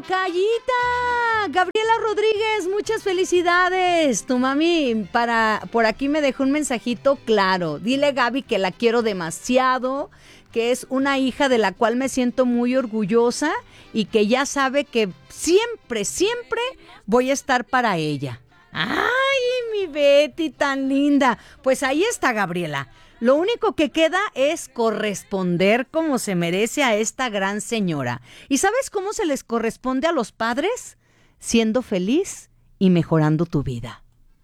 tocallita Gabriela Rodríguez, muchas felicidades. Tu mami por aquí me dejó un mensajito claro. Dile, Gaby, que la quiero demasiado, que es una hija de la cual me siento muy orgullosa y que ya sabe que siempre, siempre voy a estar para ella. ¡Ay, mi Betty tan linda! Pues ahí está, Gabriela. Lo único que queda es corresponder como se merece a esta gran señora. ¿Y sabes cómo se les corresponde a los padres? Siendo feliz y mejorando tu vida.